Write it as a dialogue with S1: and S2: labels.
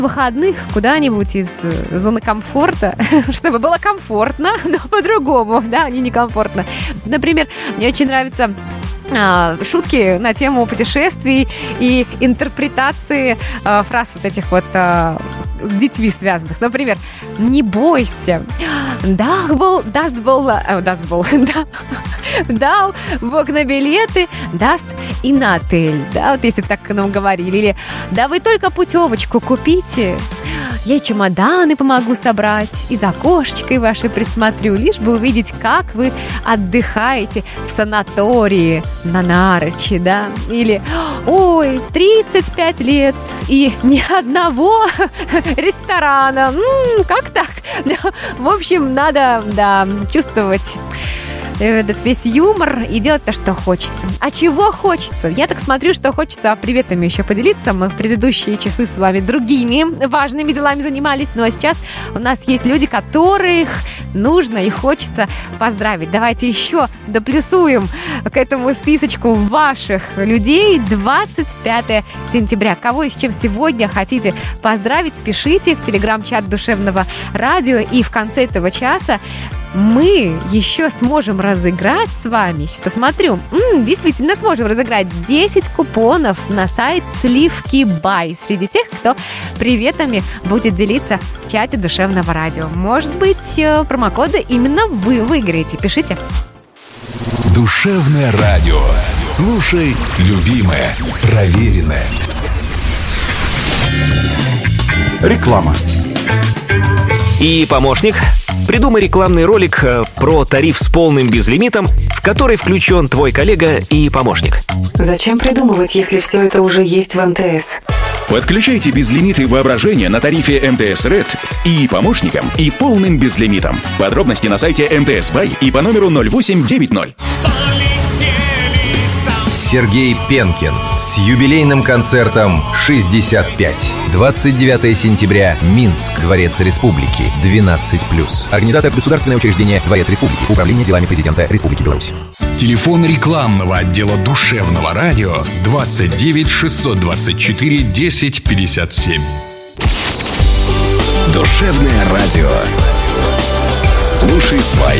S1: выходных куда-нибудь из зоны комфорта, чтобы было комфортно, но по-другому, да, не некомфортно. Например, мне очень нравятся шутки на тему путешествий и интерпретации фраз вот этих вот с детьми связанных. Например, не бойся. Дал Бог на билеты, даст и на отель. Да, вот если бы так нам говорили. Или да вы только путевочку купите, я и чемоданы помогу собрать, и за кошечкой вашей присмотрю, лишь бы увидеть, как вы отдыхаете в санатории на Нарочи, да? Или, ой, 35 лет и ни одного ресторана. Как так? В общем, надо, да, чувствовать этот весь юмор и делать то, что хочется. А чего хочется? Я так смотрю, что хочется приветами еще поделиться. Мы в предыдущие часы с вами другими важными делами занимались, ну а сейчас у нас есть люди, которых нужно и хочется поздравить. Давайте еще доплюсуем к этому списочку ваших людей. 25 сентября. Кого и с чем сегодня хотите поздравить, пишите в телеграм-чат Душевного радио. И в конце этого часа мы еще сможем разыграть с вами, сейчас посмотрю, действительно сможем разыграть 10 купонов на сайт Сливки Бай среди тех, кто приветами будет делиться в чате Душевного радио. Может быть, промокоды именно вы выиграете. Пишите.
S2: Душевное радио. Слушай, любимое, проверенное.
S3: Реклама.
S4: И помощник. Придумай рекламный ролик про тариф с полным безлимитом, в который включен твой коллега и помощник.
S5: Зачем придумывать, если все это уже есть в МТС?
S3: Подключайте безлимиты воображения на тарифе МТС Red с ИИ-помощником и полным безлимитом. Подробности на сайте МТС Бай и по номеру 0890.
S6: Сергей Пенкин с юбилейным концертом «65». 29 сентября. Минск. Дворец Республики. 12+. Организатор государственное учреждение «Дворец Республики». Управление делами президента Республики Беларусь.
S2: Телефон рекламного отдела Душевного радио 29 624 10 57. Душевное радио. Слушай свое.